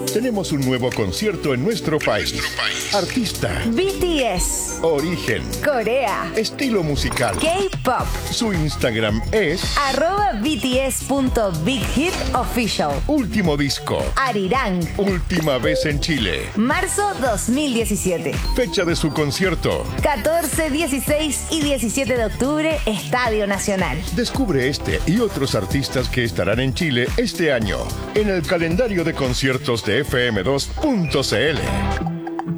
Tenemos un nuevo concierto en nuestro país. Artista, BTS, origen, Corea, estilo musical. K-pop. Su Instagram es @bts.bighitofficial. Último disco. Arirang. Última vez en Chile. Marzo 2017. Fecha de su concierto. 14, 16 y 17 de octubre, Estadio Nacional. Descubre este y otros artistas que estarán en Chile este año en el calendario de conciertos de FM2.cl.